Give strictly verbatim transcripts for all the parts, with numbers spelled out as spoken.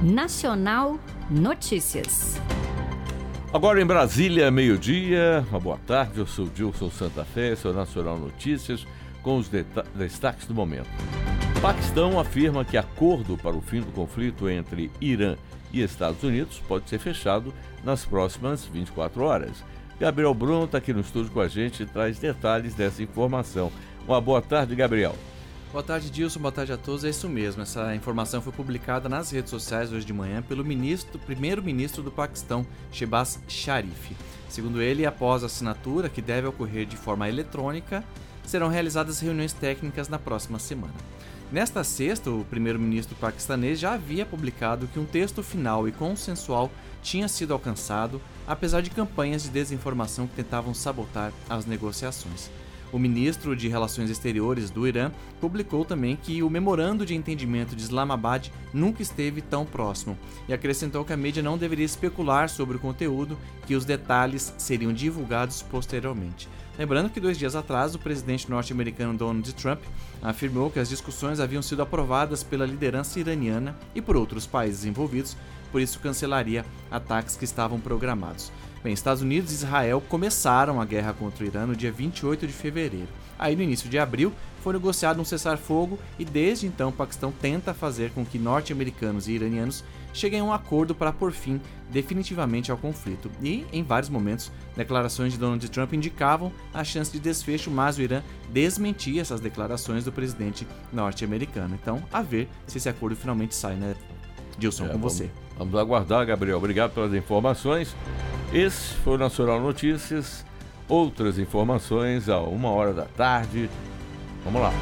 Nacional Notícias. Agora em Brasília, meio-dia. Uma boa tarde, eu sou Dilson Santa Fé, esse é o Nacional Notícias, com os destaques do momento. O Paquistão afirma que acordo para o fim do conflito entre Irã e Estados Unidos pode ser fechado nas próximas vinte e quatro horas. Gabriel Bruno está aqui no estúdio com a gente e traz detalhes dessa informação. Uma boa tarde, Gabriel. Boa tarde, Dilson. Boa tarde a todos. É isso mesmo. Essa informação foi publicada nas redes sociais hoje de manhã pelo ministro, primeiro-ministro do Paquistão, Shehbaz Sharif. Segundo ele, após a assinatura, que deve ocorrer de forma eletrônica, serão realizadas reuniões técnicas na próxima semana. Nesta sexta, o primeiro-ministro paquistanês já havia publicado que um texto final e consensual tinha sido alcançado, apesar de campanhas de desinformação que tentavam sabotar as negociações. O ministro de Relações Exteriores do Irã publicou também que o memorando de entendimento de Islamabad nunca esteve tão próximo e acrescentou que a mídia não deveria especular sobre o conteúdo, que os detalhes seriam divulgados posteriormente. Lembrando que dois dias atrás, o presidente norte-americano Donald Trump afirmou que as discussões haviam sido aprovadas pela liderança iraniana e por outros países envolvidos, por isso cancelaria ataques que estavam programados. Bem, Estados Unidos e Israel começaram a guerra contra o Irã no dia vinte e oito de fevereiro. Aí, no início de abril, foi negociado um cessar-fogo e desde então o Paquistão tenta fazer com que norte-americanos e iranianos cheguem a um acordo para pôr fim definitivamente ao conflito. E, em vários momentos, declarações de Donald Trump indicavam a chance de desfecho, mas o Irã desmentia essas declarações do presidente norte-americano. Então, a ver se esse acordo finalmente sai, né, Dilson, é, com vamos, você. Vamos aguardar, Gabriel. Obrigado pelas informações. Esse foi o Nacional Notícias. Outras informações a uma hora da tarde. Vamos lá.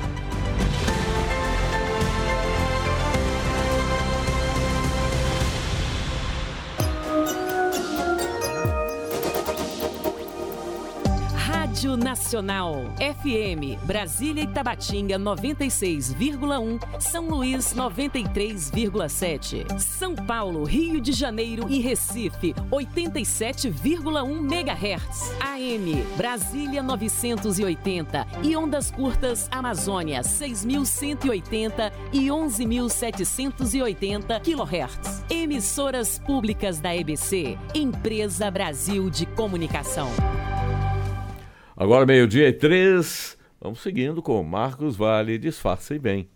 Rádio Nacional, F M, Brasília e Tabatinga noventa e seis vírgula um, São Luís noventa e três vírgula sete, São Paulo, Rio de Janeiro e Recife oitenta e sete vírgula um megahertz, A M, Brasília novecentos e oitenta e ondas curtas Amazônia seis mil cento e oitenta e onze mil setecentos e oitenta quilohertz. Emissoras públicas da E B C, Empresa Brasil de Comunicação. Agora meio-dia e três, vamos seguindo com Marcos Vale, disfarce bem.